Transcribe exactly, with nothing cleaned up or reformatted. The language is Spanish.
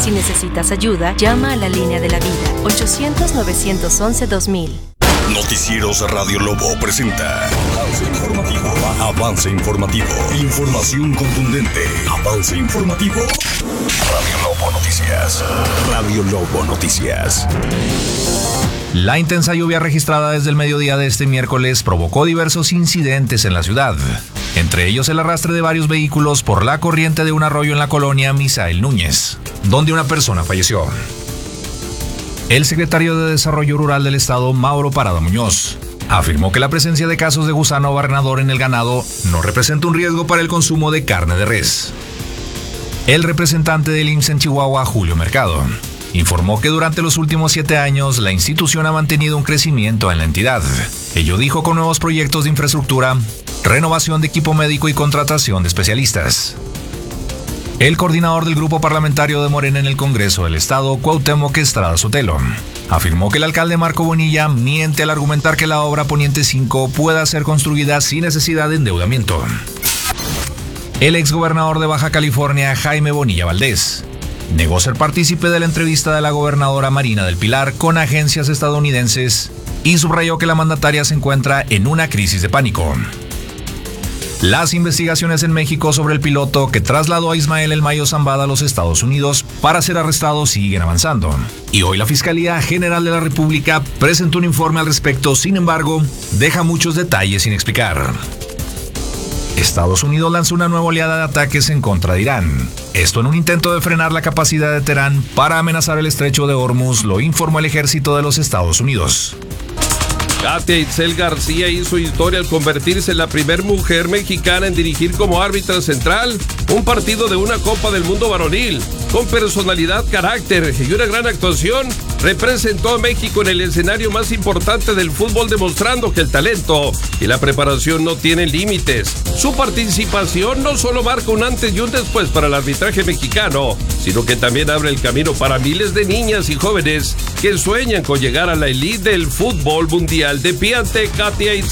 Si necesitas ayuda, llama a la línea de la vida, ochocientos, novecientos once, dos mil. Noticieros Radio Lobo presenta Avance Informativo. Avance Informativo. Información contundente. Avance Informativo. Radio Lobo Noticias. Radio Lobo Noticias. La intensa lluvia registrada desde el mediodía de este miércoles provocó diversos incidentes en la ciudad. Entre ellos el arrastre de varios vehículos por la corriente de un arroyo en la colonia Misael Núñez, donde una persona falleció. El secretario de Desarrollo Rural del Estado, Mauro Parada Muñoz, afirmó que la presencia de casos de gusano barrenador en el ganado no representa un riesgo para el consumo de carne de res. El representante del I M S S en Chihuahua, Julio Mercado, informó que durante los últimos siete años la institución ha mantenido un crecimiento en la entidad. Ello dijo con nuevos proyectos de infraestructura, renovación de equipo médico y contratación de especialistas. El coordinador del grupo parlamentario de Morena en el Congreso del Estado, Cuauhtémoc Estrada Sotelo, afirmó que el alcalde Marco Bonilla miente al argumentar que la obra Poniente cinco pueda ser construida sin necesidad de endeudamiento. El exgobernador de Baja California, Jaime Bonilla Valdés, negó ser partícipe de la entrevista de la gobernadora Marina del Pilar con agencias estadounidenses y subrayó que la mandataria se encuentra en una crisis de pánico. Las investigaciones en México sobre el piloto que trasladó a Ismael El Mayo Zambada a los Estados Unidos para ser arrestado siguen avanzando. Y hoy la Fiscalía General de la República presentó un informe al respecto, sin embargo, deja muchos detalles sin explicar. Estados Unidos lanzó una nueva oleada de ataques en contra de Irán. Esto en un intento de frenar la capacidad de Teherán para amenazar el estrecho de Hormuz, lo informó el ejército de los Estados Unidos. Katia Itzel García hizo historia al convertirse en la primer mujer mexicana en dirigir como árbitra central un partido de una Copa del Mundo varonil. Con personalidad, carácter y una gran actuación, representó a México en el escenario más importante del fútbol, demostrando que el talento y la preparación no tienen límites. Su participación no solo marca un antes y un después para el arbitraje mexicano, sino que también abre el camino para miles de niñas y jóvenes que sueñan con llegar a la elite del fútbol mundial. De pie ante Katia Itzel.